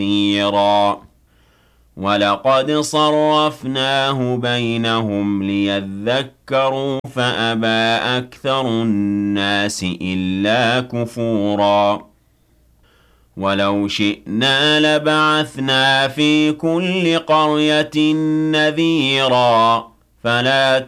نذيرا وَلَقَدْ صَرَّفْنَاهُ بَيْنَهُمْ لِيَذَّكَّرُوا فَأَبَىٰ أَكْثَرُ النَّاسِ إِلَّا كُفُورًا وَلَوْ شِئْنَا لَبَعَثْنَا فِي كُلِّ قَرْيَةٍ نَّذِيرًا فَلَا